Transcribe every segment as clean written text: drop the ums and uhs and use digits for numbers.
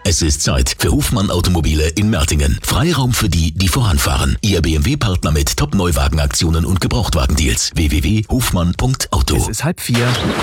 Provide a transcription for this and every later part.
Es ist Zeit für Hofmann Automobile in Mertingen. Freiraum für die, die voranfahren. Ihr BMW-Partner mit Top-Neuwagenaktionen und Gebrauchtwagendeals. www.hofmann.auto. Es ist 3:30.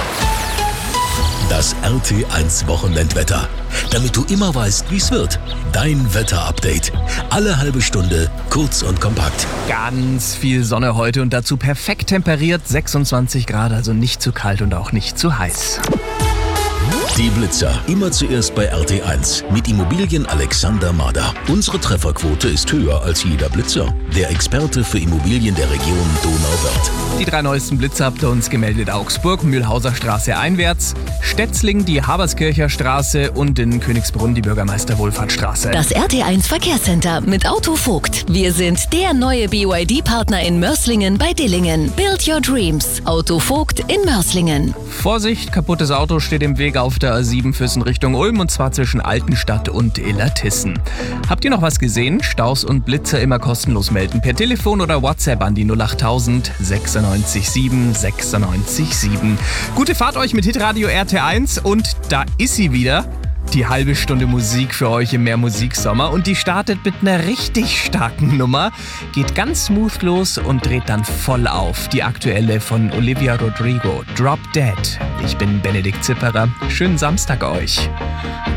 Das RT1 Wochenendwetter. Damit du immer weißt, wie es wird. Dein Wetter-Update. Alle halbe Stunde, kurz und kompakt. Ganz viel Sonne heute und dazu perfekt temperiert. 26 Grad, also nicht zu kalt und auch nicht zu heiß. Die Blitzer. Immer zuerst bei RT1 mit Immobilien Alexander Mader. Unsere Trefferquote ist höher als jeder Blitzer. Der Experte für Immobilien der Region Donauwörth. Die 3 neuesten Blitzer habt ihr uns gemeldet. Augsburg, Mühlhauser Straße einwärts, Stetzling, die Haberskircher Straße und in Königsbrunn die Bürgermeister-Wohlfahrtsstraße. Das RT1 Verkehrscenter mit Auto Vogt. Wir sind der neue BYD-Partner in Mörslingen bei Dillingen. Build your dreams. Auto Vogt in Mörslingen. Vorsicht, kaputtes Auto steht im Weg auf der A7 Füssen Richtung Ulm und zwar zwischen Altenstadt und Illertissen. Habt ihr noch was gesehen? Staus und Blitzer immer kostenlos melden. Per Telefon oder WhatsApp an die 08000 96 96 7. Gute Fahrt euch mit Hitradio RT1 und da ist sie wieder. Die halbe Stunde Musik für euch im Mehr-Musik-Sommer und die startet mit einer richtig starken Nummer, geht ganz smooth los und dreht dann voll auf. Die aktuelle von Olivia Rodrigo, Drop Dead. Ich bin Benedikt Zipperer. Schönen Samstag euch.